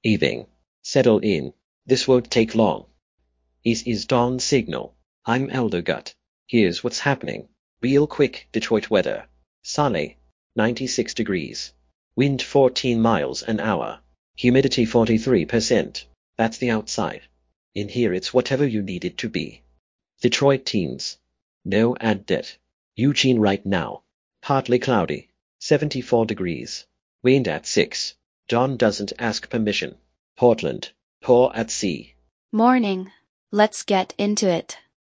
Evening. Settle in. This won't take long. Is dawn signal. I'm Elder Gut. Here's what's happening. Real quick Detroit weather. Sunny. 96 degrees. Wind 14 miles an hour. Humidity 43%. That's the outside. In here it's whatever you need it to be. Detroit teens. No ad debt. Eugene right now. Partly cloudy. 74 degrees. Wind at 6. Dawn doesn't ask permission. Portland. Pour at sea. Morning. Let's get into it.